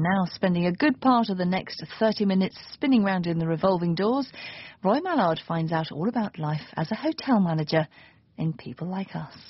now spending a good part of the next 30 minutes spinning round in the revolving doors, Roy Mallard finds out all about life as a hotel manager in People Like Us.